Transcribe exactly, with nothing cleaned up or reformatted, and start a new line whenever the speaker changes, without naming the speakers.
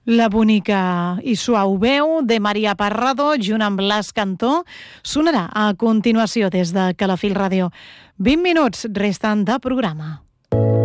La bonica i suau veu de Maria Parrado junt amb Blas Cantó sonarà a continuació des de Calafell Ràdio. vint minuts resten de programa.